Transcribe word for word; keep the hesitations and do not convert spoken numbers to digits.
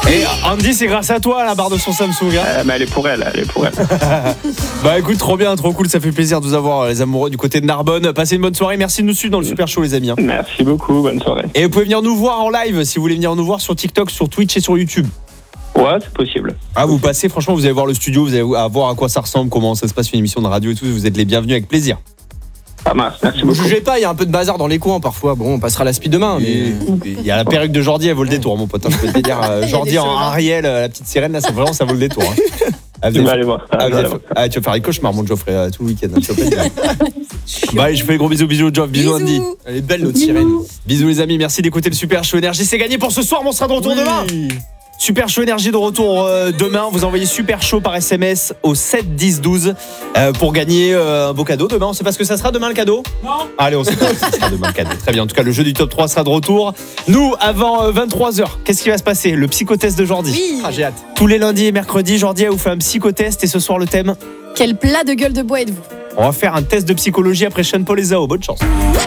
Et Andy, c'est grâce à toi la barre de son Samsung. Hein. Euh, mais elle est pour elle, elle est pour elle. Bah écoute, trop bien, trop cool, ça fait plaisir de vous avoir les amoureux du côté de Narbonne. Passez une bonne soirée, merci de nous suivre dans le Super Show les amis. Hein. Merci beaucoup, bonne soirée. Et vous pouvez venir nous voir en live si vous voulez venir nous voir sur TikTok, sur Twitch et sur YouTube. Ouais, c'est possible. Ah, vous passez, franchement, vous allez voir le studio, vous allez voir à quoi ça ressemble, comment ça se passe une émission de radio et tout, vous êtes les bienvenus avec plaisir. Ça marche, merci Ne beaucoup. jugez pas, il y a un peu de bazar dans les coins parfois. Bon, on passera la speed demain, mais. Il y a la perruque de Jordi, elle vaut le détour, mon pote. Hein, je peux te dire, euh, Jordi en Ariel, euh, la petite sirène, là, c'est vraiment, ça vaut le détour. Hein. Ah, Tu vas aller voir ça. ah, je vous vais êtes- aller voir ça. ah, tu vas faire les cauchemars, mon Geoffrey, euh, tout le week-end. Hein, tu vas pas dire. Bah, allez, je fais gros bisous, bisous, Geoff, bisous, Andy. Elle est belle, notre sirène. Bisous, les amis, merci d'écouter le Super Show Énergie. C'est gagné pour ce soir, mais on sera de retour demain. Super Show Énergie de retour euh, demain. Vous envoyez Super Show par S M S au sept dix douze euh, pour gagner euh, un beau cadeau demain. On sait pas ce que ça sera demain le cadeau ? Non. Allez, on sait pas ce que ça sera demain le cadeau. Très bien. En tout cas, le jeu du top trois sera de retour. Nous, avant euh, vingt-trois heures, qu'est-ce qui va se passer ? Le psychotest de Jordi. Oui. Ah, j'ai hâte. Tous les lundis et mercredis, Jordi a vous fait un psychotest et ce soir le thème. Quel plat de gueule de bois êtes-vous ? On va faire un test de psychologie après Sean Paul et Zao. Bonne chance.